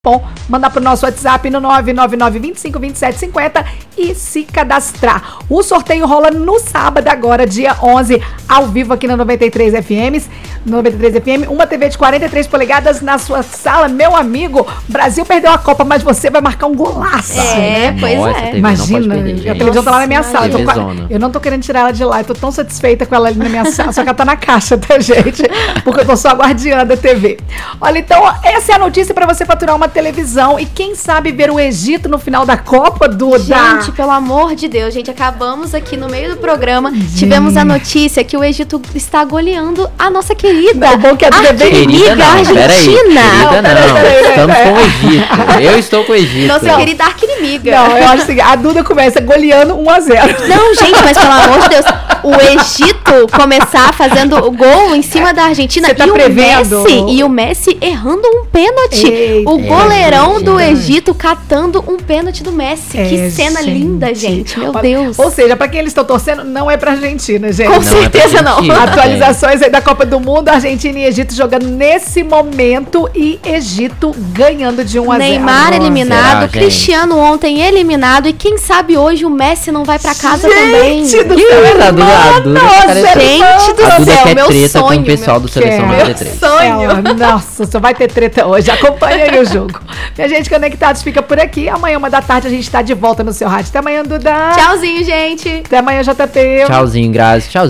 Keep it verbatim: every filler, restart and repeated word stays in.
Bom, mandar pro nosso WhatsApp no nove nove nove, vinte e cinco, vinte e sete, cinquenta e se cadastrar. O sorteio rola no sábado agora, dia onze, ao vivo aqui na noventa e três F M. noventa e três F M, uma T V de quarenta e três polegadas na sua sala. Meu amigo, o Brasil perdeu a Copa, mas você vai marcar um golaço. É, pois Nossa, é. T V Imagina, perder, a televisão tá lá na minha Nossa, sala. Eu, tô com a- eu não tô querendo tirar ela de lá, eu tô tão satisfeita com ela ali na minha sala, só que ela tá na caixa, tá, gente? Porque eu tô só a guardiã da T V. Olha, então, essa é a notícia pra você faturar uma televisão e quem sabe ver o Egito no final da Copa, Duda. Gente, pelo amor de Deus, gente, acabamos aqui no meio do programa, tivemos a notícia que o Egito está goleando a nossa querida Não, bom que a Duda é bem arquinimiga não, Argentina. peraí, querida Não, não, peraí, peraí, estamos peraí. com o Egito, eu estou com o Egito. Nossa Não. querida arquinimiga. Não, eu acho assim, a Duda começa goleando um a zero. Não, gente, mas pelo amor de Deus, o Egito começar fazendo o gol em cima da Argentina Você tá e, o prevendo? Messi, e o Messi errando um pênalti. Eita. O goleirão É, do gente. Egito catando um pênalti do Messi. É, que cena gente. linda, gente. Meu Ou- Deus. Ou seja, pra quem eles estão torcendo, não é pra Argentina, gente. Com Não é pra certeza não. Argentina, Atualizações aí da Copa do Mundo, Argentina e Egito jogando nesse momento e Egito ganhando de um a zero. Neymar Nossa. eliminado, Será, gente? Cristiano ontem eliminado e quem sabe hoje o Messi não vai pra casa também. Gente do Ih, céu, a Duda- a Duda nossa, tá parecendo- Gente do A Duda céu, quer meu treta com sonho, o pessoal meu- do Seleção Quer. noventa e três. sonho. Ela, nossa, só vai ter treta hoje. Acompanha aí o jogo. Minha gente, Conectados fica por aqui. Amanhã, uma da tarde, a gente tá de volta no seu rádio. Até amanhã, Duda. Tchauzinho, gente. Até amanhã, J P. Tchauzinho, Grazi. Tchauzinho.